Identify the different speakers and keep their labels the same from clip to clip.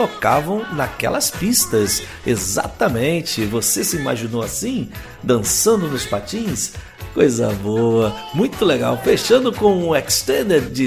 Speaker 1: tocavam naquelas pistas. Exatamente, você se imaginou assim, dançando nos patins? Coisa boa, muito legal. Fechando com o Extended de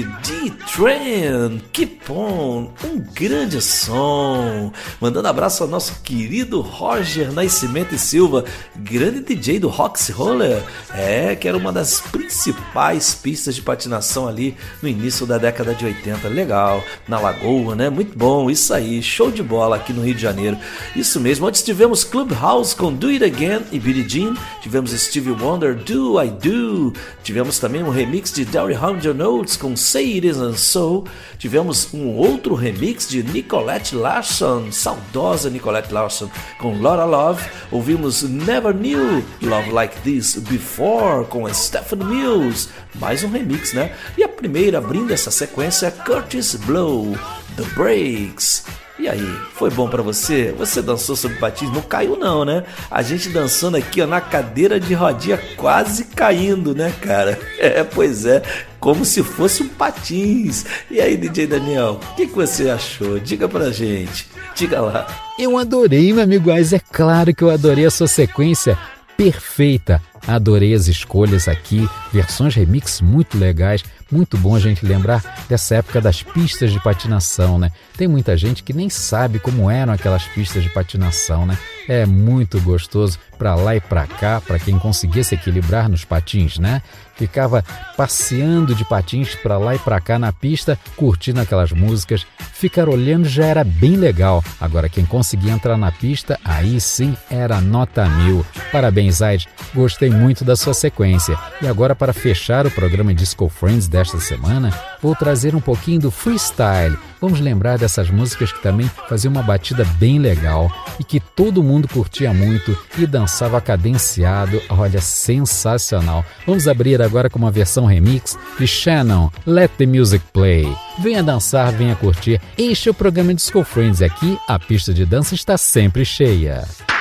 Speaker 1: D-Train, Keep On, um grande som. Mandando abraço ao nosso querido Roger Nascimento e Silva, grande DJ do Roxy Roller, que era uma das principais pistas de patinação ali no início da década de 80. Legal, na Lagoa, né? Muito bom, isso aí, show de bola aqui no Rio de Janeiro. Isso mesmo, antes tivemos Clubhouse com Do It Again e Billie Jean, tivemos Stevie Wonder, Do I Do, tivemos também um remix de Derry Hundred Notes com Say It Isn't So, tivemos um outro remix de Nicolette Larson, saudosa Nicolette Larson, com Lotta Love, ouvimos Never Knew Love Like This Before com Stephanie Mills, mais um remix, né? E a primeira abrindo essa sequência, Curtis Blow, The Breaks. E aí, foi bom pra você? Você dançou sobre patins? Não caiu não, né? A gente dançando aqui, ó, na cadeira de rodinha, quase caindo, né, cara? Pois é, como se fosse um patins. E aí, DJ Daniel, o que você achou? Diga pra gente, diga lá.
Speaker 2: Eu adorei, meu amigo Ais, é claro que eu adorei a sua sequência perfeita. Adorei as escolhas aqui, versões remix muito legais. Muito bom a gente lembrar dessa época das pistas de patinação, né? Tem muita gente que nem sabe como eram aquelas pistas de patinação, né? É muito gostoso pra lá e pra cá, pra quem conseguia se equilibrar nos patins, né? Ficava passeando de patins pra lá e pra cá na pista, curtindo aquelas músicas. Ficar olhando já era bem legal. Agora, quem conseguia entrar na pista, aí sim era nota 1000. Parabéns, Aide. Gostei muito da sua sequência. E agora, para fechar o programa Disco Friends desta semana, vou trazer um pouquinho do freestyle. Vamos lembrar dessas músicas que também faziam uma batida bem legal e que todo mundo curtia muito e dançava cadenciado. Olha, sensacional. Vamos abrir agora com uma versão remix de Shannon, Let the Music Play. Venha dançar, venha curtir. Este é o programa Disco Friends. Aqui a pista de dança está sempre cheia.